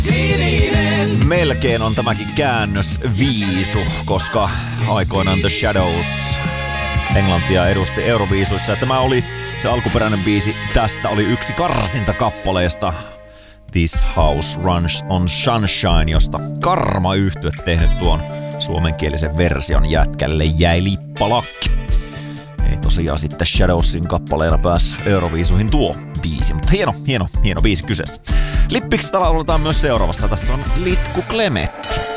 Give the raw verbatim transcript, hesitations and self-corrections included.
Sininen. Melkein on tämäkin käännös viisu, koska aikoinaan The Shadows Englantia edusti Euroviisuissa. Ja tämä oli se alkuperäinen biisi. Tästä oli yksi karsinta kappaleesta. This House Runs on Sunshine, josta Karma -yhtye tehnyt tuon suomenkielisen version. Jätkälle jäi lippalakki. Ei tosiaan sitten Shadowsin kappaleena päässyt Euroviisuihin tuo biisi, mutta hieno, hieno, hieno biisi kyseessä. Lippiksi lauletaan myös seuraavassa. Tässä on Litku Klemetti.